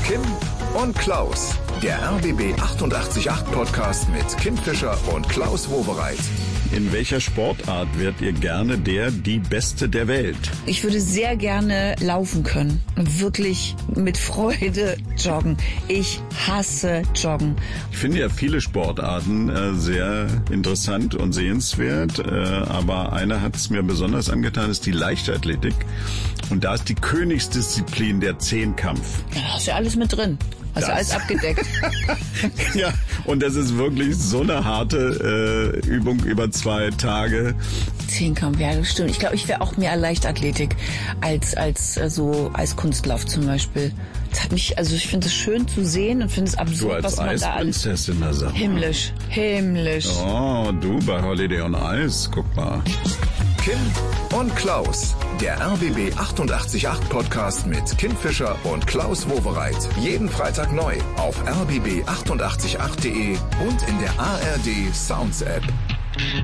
Kim und Klaus, der RBB 888 Podcast mit Kim Fischer und Klaus Wowereit. In welcher Sportart wärt ihr gerne die Beste der Welt? Ich würde sehr gerne laufen können. Wirklich mit Freude joggen. Ich hasse Joggen. Ich finde ja viele Sportarten sehr interessant und sehenswert, aber eine hat es mir besonders angetan, ist die Leichtathletik. Und da ist die Königsdisziplin der Zehnkampf. Ja, da hast du ja alles mit drin. Hast du alles abgedeckt. Ja, und das ist wirklich so eine harte Übung über 2 Tage. Zehnkampf, ja, das stimmt. Ich glaube, ich wäre auch mehr Leichtathletik als Eiskunstlauf zum Beispiel. Das hat mich, also ich finde es schön zu sehen und finde es absurd, was man da alles... Du als Eisprinzessin, da sagt man. Himmlisch. Oh, du bei Holiday on Ice, guck mal. Kim und Klaus, der RBB 888 Podcast mit Kim Fischer und Klaus Wowereit. Jeden Freitag neu auf rbb888.de und in der ARD Sounds App.